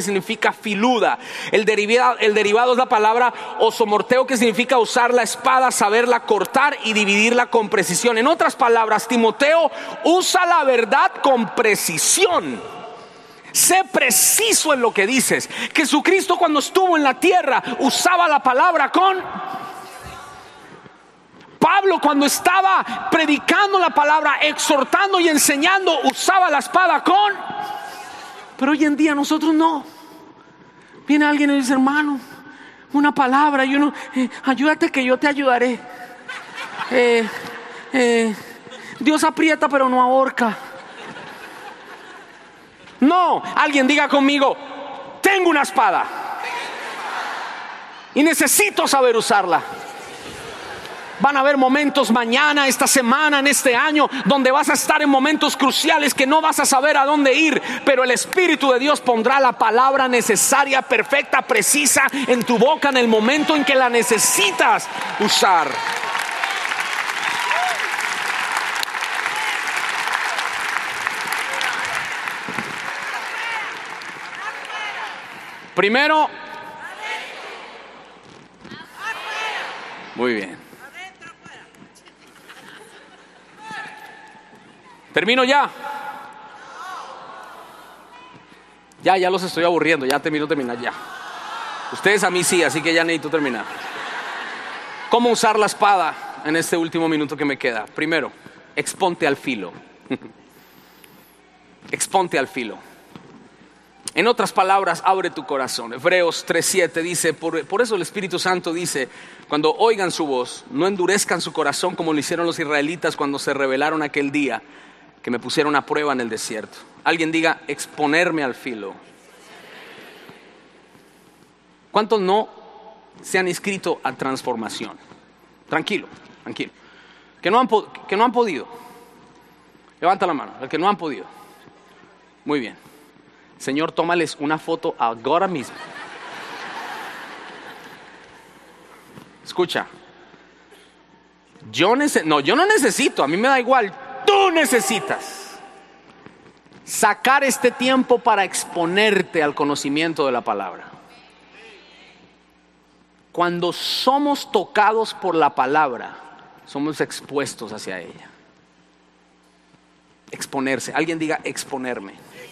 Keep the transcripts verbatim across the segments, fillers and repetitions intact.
significa filuda. El derivado, el derivado es la palabra osomorteo, que significa usar la espada, saberla cortar y dividirla con precisión. En otras palabras, Timoteo, usa la verdad con precisión. Sé preciso en lo que dices. Jesucristo, cuando estuvo en la tierra, usaba la palabra con... Pablo, cuando estaba predicando la palabra, exhortando y enseñando, usaba la espada con... Pero hoy en día nosotros no. Viene alguien y dice: hermano, una palabra, y uno, eh, ayúdate que yo te ayudaré. Eh, eh, Dios aprieta pero no ahorca. No, alguien diga conmigo: tengo una espada y necesito saber usarla. Van a haber momentos mañana, esta semana, en este año, donde vas a estar en momentos cruciales que no vas a saber a dónde ir, pero el Espíritu de Dios pondrá la palabra necesaria, perfecta, precisa en tu boca en el momento en que la necesitas usar. Primero, muy bien. Termino ya. Ya, ya los estoy aburriendo. Ya termino, terminar ya. Ustedes a mí sí, así que ya necesito terminar. ¿Cómo usar la espada en este último minuto que me queda? Primero, exponte al filo. Exponte al filo. En otras palabras, abre tu corazón. Hebreos tres siete dice, por, por eso el Espíritu Santo dice: cuando oigan su voz, no endurezcan su corazón como lo hicieron los israelitas cuando se rebelaron aquel día que me pusieron a prueba en el desierto. Alguien diga: exponerme al filo. ¿Cuántos no se han inscrito a transformación? Tranquilo, tranquilo. Que no han, que no han podido. Levanta la mano, el que no han podido. Muy bien. Señor, tómales una foto ahora mismo. Escucha. Yo nece- no, yo no necesito, a mí me da igual. Tú necesitas sacar este tiempo para exponerte al conocimiento de la palabra. Cuando somos tocados por la palabra, somos expuestos hacia ella. Exponerse. Alguien diga: exponerme.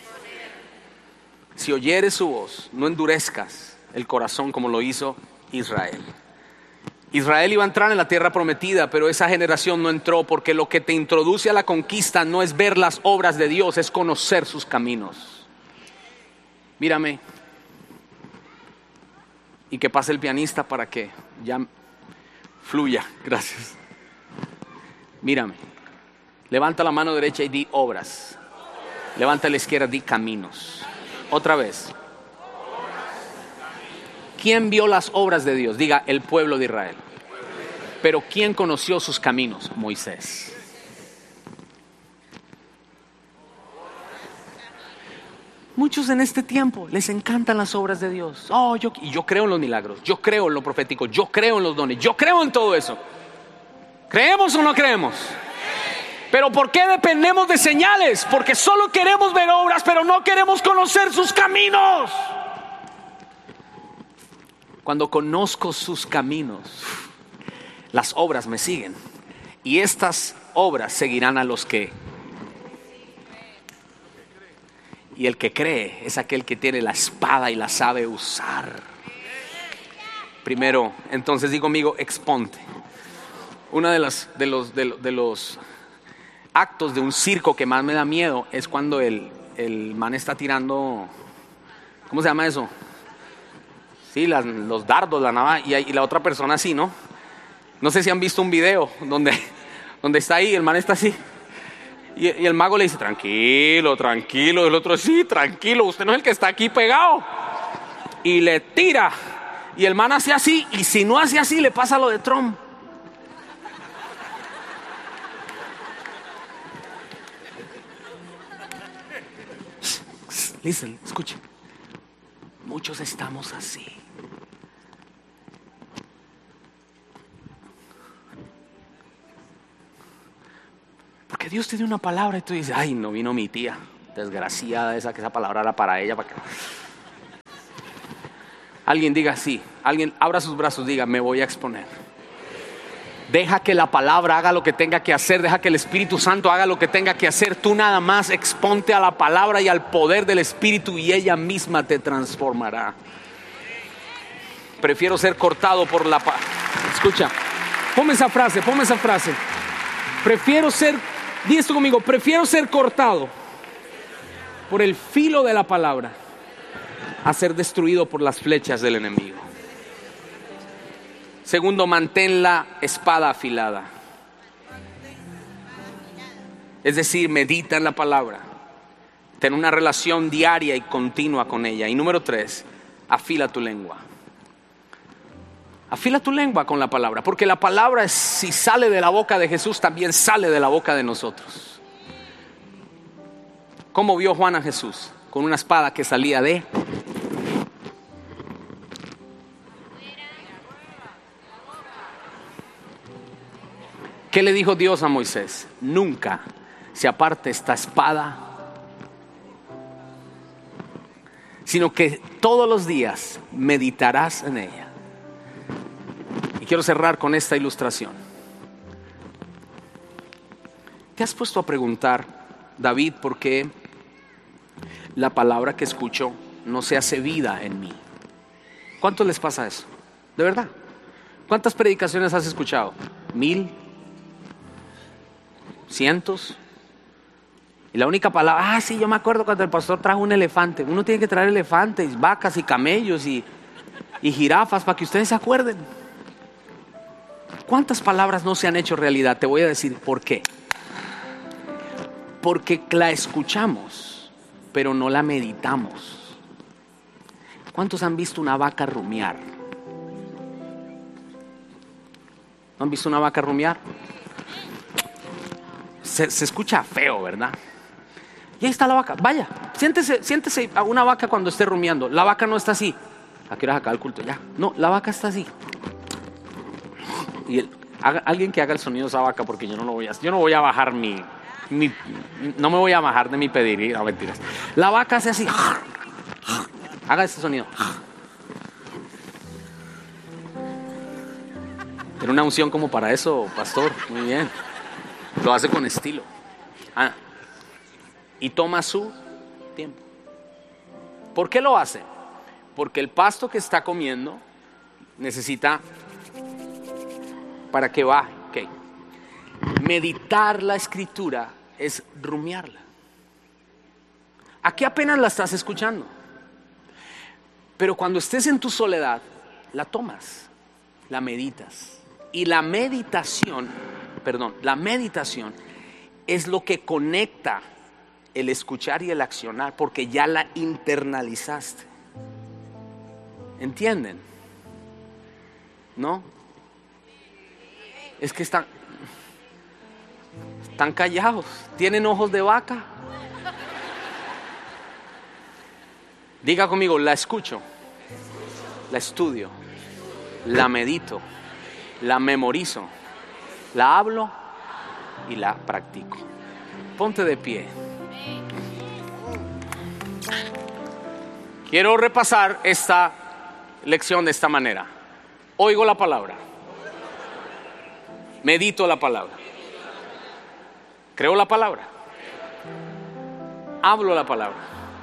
Si oyeres su voz, no endurezcas el corazón como lo hizo Israel. Israel iba a entrar en la tierra prometida, pero esa generación no entró, porque lo que te introduce a la conquista no es ver las obras de Dios, es conocer sus caminos. Mírame. Y que pase el pianista para que ya fluya. Gracias. Mírame. Levanta la mano derecha y di: obras. Levanta la izquierda, di: caminos. Otra vez. ¿Quién vio las obras de Dios? Diga: el pueblo de Israel. Pero ¿quién conoció sus caminos? Moisés. Muchos en este tiempo les encantan las obras de Dios. Oh, yo, y yo creo en los milagros, yo creo en lo profético, yo creo en los dones, yo creo en todo eso. ¿Creemos o no creemos? Pero ¿por qué dependemos de señales? Porque solo queremos ver obras, pero no queremos conocer sus caminos. Cuando conozco sus caminos, las obras me siguen. Y estas obras seguirán a los que... Y el que cree es aquel que tiene la espada y la sabe usar. Primero, entonces digo conmigo: exponte. Uno de, las, de, los, de, de los actos de un circo que más me da miedo es cuando el, el man está tirando, ¿cómo se llama eso? Sí, las, los dardos, la navaja, y, y la otra persona así, ¿no? No sé si han visto un video donde, donde está ahí, el man está así. Y, y el mago le dice: tranquilo, tranquilo. El otro: sí, tranquilo, usted no es el que está aquí pegado. Y le tira. Y el man hace así, y si no hace así, le pasa lo de Trump. Listen, escuchen. Muchos estamos así. Porque Dios te dio una palabra y tú dices: ay, no vino mi tía, desgraciada esa, que esa palabra era para ella. Para que... Alguien diga sí. Alguien abra sus brazos, diga, me voy a exponer. Deja que la palabra haga lo que tenga que hacer. Deja que el Espíritu Santo haga lo que tenga que hacer. Tú nada más exponte a la palabra y al poder del Espíritu y ella misma te transformará. Prefiero ser cortado por la palabra. Escucha, ponme esa frase, ponme esa frase. Prefiero ser, di esto conmigo, prefiero ser cortado por el filo de la palabra a ser destruido por las flechas del enemigo. Segundo, mantén la espada afilada. Es decir, medita en la palabra. Ten una relación diaria y continua con ella. Y número tres, afila tu lengua. Afila tu lengua con la palabra, porque la palabra, si sale de la boca de Jesús, también sale de la boca de nosotros. ¿Cómo vio Juan a Jesús? Con una espada que salía de... ¿Qué le dijo Dios a Moisés? Nunca se aparte esta espada, sino que todos los días meditarás en ella. Y quiero cerrar con esta ilustración. ¿Te has puesto a preguntar, David, por qué la palabra que escucho no se hace vida en mí? ¿Cuántos les pasa eso? ¿De verdad? ¿Cuántas predicaciones has escuchado? ¿Mil? ¿Cientos? Y la única palabra, ah sí, yo me acuerdo cuando el pastor trajo un elefante. Uno tiene que traer elefantes, vacas y camellos y, y jirafas para que ustedes se acuerden. ¿Cuántas palabras no se han hecho realidad? Te voy a decir por qué. Porque la escuchamos, pero no la meditamos. ¿Cuántos han visto una vaca rumiar? ¿No han visto una vaca rumiar? Se, se escucha feo, ¿verdad? Y ahí está la vaca. Vaya, siéntese, siéntese a una vaca cuando esté rumiando. La vaca no está así. ¿A qué hora acaba el culto? Ya. No, la vaca está así. Y el, haga, alguien que haga el sonido de esa vaca, porque yo no lo voy a, yo no voy a bajar mi, mi, no me voy a bajar de mi pedir, no mentiras. La vaca hace así. Haga ese sonido. Tiene una unción como para eso, pastor. Muy bien. Lo hace con estilo. Ah, y toma su tiempo. ¿Por qué lo hace? Porque el pasto que está comiendo necesita para que baje. Okay. Meditar la escritura es rumiarla. Aquí apenas la estás escuchando. Pero cuando estés en tu soledad, la tomas, la meditas. Y la meditación, perdón, la meditación es lo que conecta el escuchar y el accionar, porque ya la internalizaste. ¿Entienden? ¿No? Es que están, están callados, tienen ojos de vaca. Diga conmigo, la escucho, la estudio, la medito, la memorizo, la hablo y la practico. Ponte de pie. Quiero repasar esta lección de esta manera. Oigo la palabra. Medito la palabra. Creo la palabra. Hablo la palabra.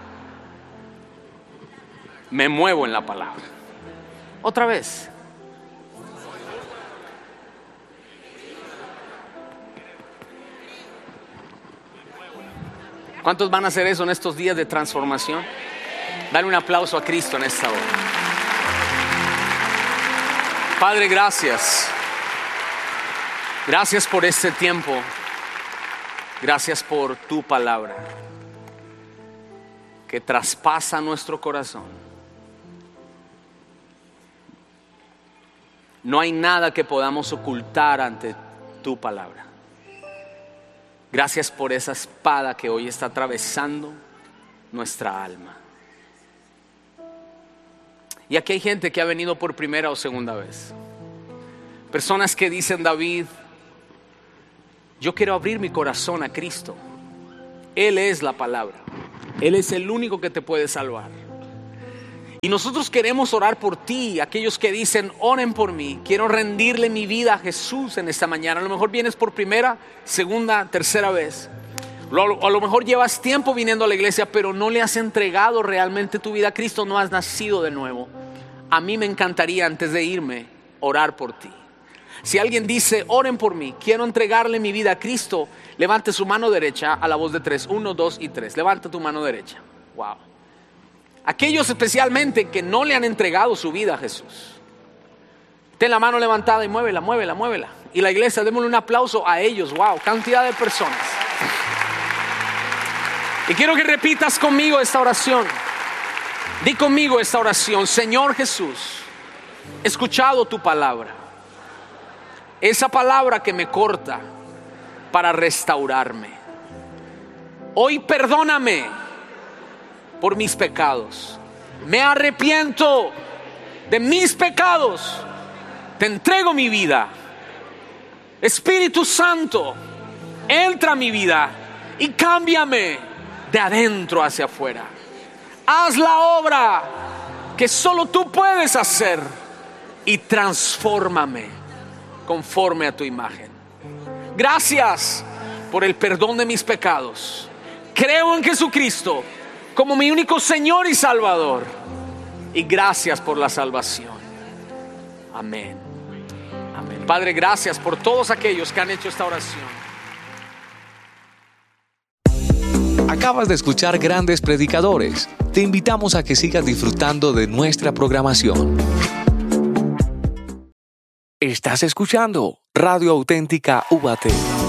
Me muevo en la palabra. Otra vez. ¿Cuántos van a hacer eso en estos días de transformación? Dale un aplauso a Cristo en esta hora. Padre, gracias. Gracias por este tiempo. Gracias por tu palabra que traspasa nuestro corazón. No hay nada que podamos ocultar ante tu palabra. Gracias por esa espada que hoy está atravesando nuestra alma. Y aquí hay gente que ha venido por primera o segunda vez. Personas que dicen, David, yo quiero abrir mi corazón a Cristo. Él es la palabra. Él es el único que te puede salvar. Y nosotros queremos orar por ti, aquellos que dicen, oren por mí. Quiero rendirle mi vida a Jesús en esta mañana. A lo mejor vienes por primera, segunda, tercera vez. A lo mejor llevas tiempo viniendo a la iglesia, pero no le has entregado realmente tu vida a Cristo, no has nacido de nuevo. A mí me encantaría, antes de irme, orar por ti. Si alguien dice, oren por mí, quiero entregarle mi vida a Cristo, levante su mano derecha a la voz de tres. Uno, dos y tres. Levanta tu mano derecha. Wow. Aquellos especialmente que no le han entregado su vida a Jesús, ten la mano levantada y muévela, muévela, muévela. Y la iglesia, démosle un aplauso a ellos. Wow, cantidad de personas. Y quiero que repitas conmigo esta oración. Di conmigo esta oración. Señor Jesús, he escuchado tu palabra, esa palabra que me corta para restaurarme. Hoy perdóname por mis pecados. Me arrepiento de mis pecados. Te entrego mi vida. Espíritu Santo, entra a mi vida y cámbiame de adentro hacia afuera. Haz la obra que solo tú puedes hacer y transfórmame conforme a tu imagen. Gracias por el perdón de mis pecados. Creo en Jesucristo como mi único Señor y Salvador. Y gracias por la salvación. Amén. Amén. Padre, gracias por todos aquellos que han hecho esta oración. Acabas de escuchar Grandes Predicadores. Te invitamos a que sigas disfrutando de nuestra programación. Estás escuchando Radio Auténtica U B A T.